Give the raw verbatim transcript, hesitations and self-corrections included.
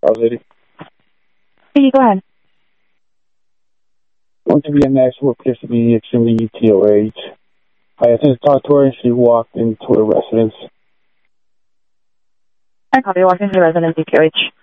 Charles Lady. Hey, go ahead. Went to be a nice who appears to be extremely E T O H. I attempted to talk to her and she walked into a residence. I copy. Walked into the residence, E T O H.